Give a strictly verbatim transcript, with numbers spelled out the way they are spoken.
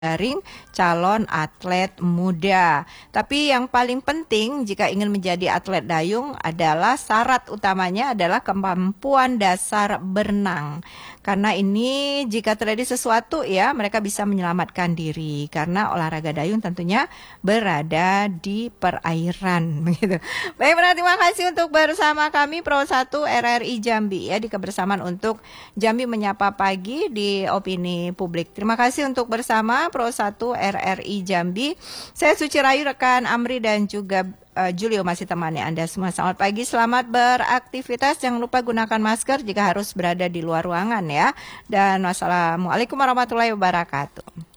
menjaring calon atlet muda. Tapi yang paling penting jika ingin menjadi atlet dayung adalah syarat utamanya adalah kemampuan dasar berenang. Karena ini jika terjadi sesuatu ya mereka bisa menyelamatkan diri karena olahraga dayung tentunya berada di perairan begitu. Baik, Bro, terima kasih untuk bersama kami Pro satu R R I Jambi ya di kebersamaan untuk Jambi Menyapa Pagi di Opini Publik. Terima kasih untuk bersama Pro satu R R I Jambi. Saya Suci Rayu, rekan Amri dan juga Uh, Julio masih temani Anda semua. Selamat pagi, selamat beraktivitas. Jangan lupa gunakan masker jika harus berada di luar ruangan ya. Dan wassalamualaikum warahmatullahi wabarakatuh.